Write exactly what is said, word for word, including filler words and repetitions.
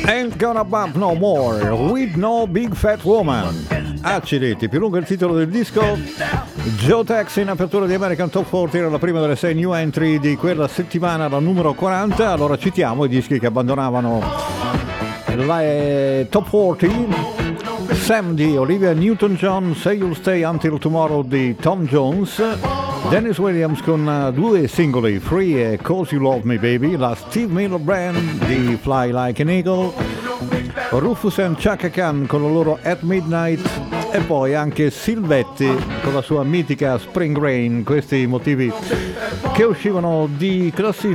Ain't Gonna Bump No More with No Big Fat Woman. Accidenti, più lungo il titolo del disco. Joe Tex in apertura di American Top quaranta, era la prima delle sei new entry di quella settimana, la numero quaranta. Allora citiamo i dischi che abbandonavano la eh, Top quaranta. Sam di Olivia Newton-John, Say You'll Stay Until Tomorrow di Tom Jones, Dennis Williams con uh, due singoli, Free e Cause You Love Me Baby, la Steve Miller Band di Fly Like an Eagle, Rufus and Chaka Khan con la loro At Midnight e poi anche Silvetti con la sua mitica Spring Rain. Questi motivi che uscivano di classifica